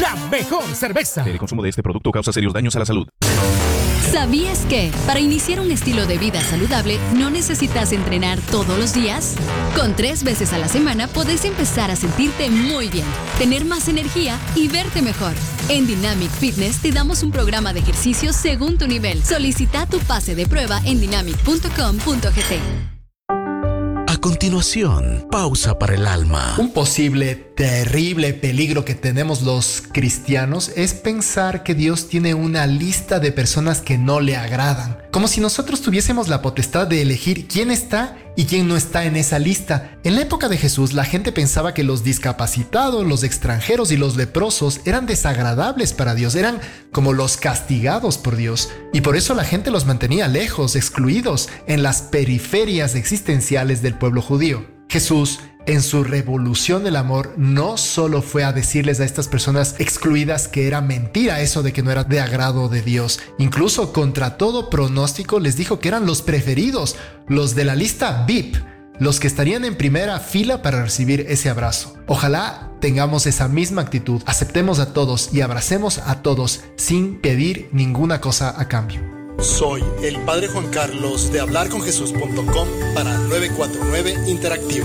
la mejor cerveza. El consumo de este producto causa serios daños a la salud. ¿Sabías que para iniciar un estilo de vida saludable no necesitas entrenar todos los días? Con 3 veces a la semana podés empezar a sentirte muy bien, tener más energía y verte mejor. En Dynamic Fitness te damos un programa de ejercicios según tu nivel. Solicita tu pase de prueba en dynamic.com.gt. A continuación, pausa para el alma. Un posible terrible peligro que tenemos los cristianos es pensar que Dios tiene una lista de personas que no le agradan, como si nosotros tuviésemos la potestad de elegir quién está y quién no está en esa lista. En la época de Jesús, la gente pensaba que los discapacitados, los extranjeros y los leprosos eran desagradables para Dios, eran como los castigados por Dios, y por eso la gente los mantenía lejos, excluidos, en las periferias existenciales del pueblo judío. Jesús, en su revolución del amor, no solo fue a decirles a estas personas excluidas que era mentira eso de que no era de agrado de Dios. Incluso contra todo pronóstico les dijo que eran los preferidos, los de la lista VIP, los que estarían en primera fila para recibir ese abrazo. Ojalá tengamos esa misma actitud, aceptemos a todos y abracemos a todos sin pedir ninguna cosa a cambio. Soy el Padre Juan Carlos de hablarconjesús.com para 949 Interactiva.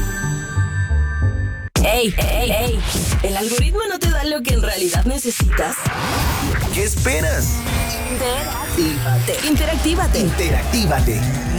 ¡Ey! ¿El algoritmo no te da lo que en realidad necesitas? ¿Qué esperas? Interactívate. Interactívate.